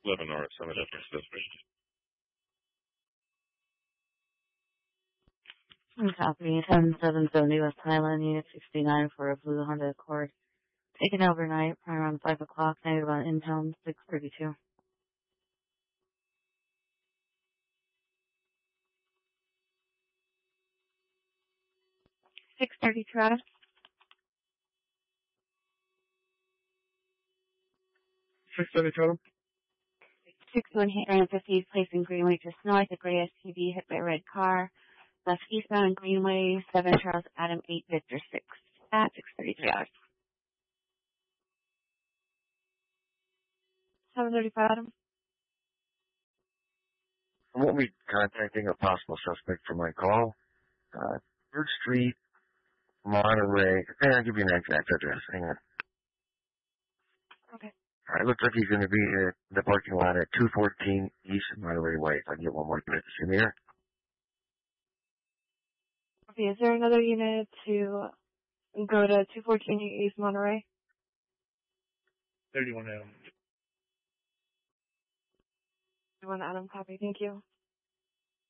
Lebanon, San Francisco. Copy. 7770 West Highland, Unit 69 for a blue Honda Accord. Taken overnight, probably around 5 o'clock, negative on impound, 632. 632, Adam. 632, Adam. 6150, placing Greenway just north. A gray SUV hit by a red car. Left eastbound Greenway, 7 Charles Adam 8 Victor 6 at 633 hours. 735 Adam. I won't be contacting a possible suspect for my call. 3rd Street, Monterey. I'll give you an exact address. Hang on. Okay. All right, looks like he's going to be at the parking lot at 214 East Monterey Way. If I can get one more minute to see me here. Okay, is there another unit to go to 214 East Monterey? 31 Adam. 31 Adam, copy. Thank you.